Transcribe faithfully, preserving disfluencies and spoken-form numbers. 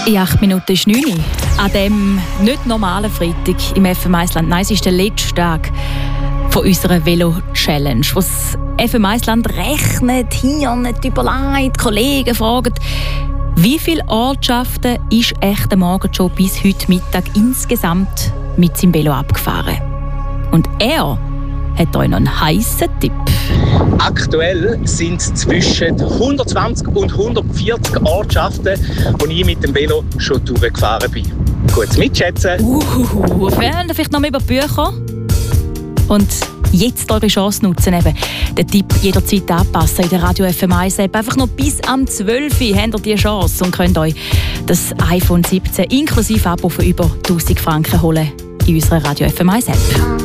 In acht Minuten ist neun Uhr. An diesem nicht normalen Freitag im F M eins Land. Nein, es ist der letzte Tag von unserer Velo-Challenge. Was F M eins Land rechnet, hier nicht überlegt, Kollegen fragen, wie viele Ortschaften ist echt am Morgen schon bis heute Mittag insgesamt mit seinem Velo abgefahren? Und er hat euch noch einen heissen Tipp. Aktuell sind es zwischen hundertzwanzig und hundertvierzig Ortschaften, wo ich mit dem Velo schon durchgefahren bin. Kurz mitschätzen. Uh, werden wir vielleicht noch mal über die Bücher? Und jetzt eure Chance nutzen, eben den Tipp jederzeit anpassen in der Radio F M eins App. Einfach noch bis am zwölf Uhr habt ihr die Chance und könnt euch das iPhone siebzehn inklusive Abo für über tausend Franken holen in unserer Radio F M eins App.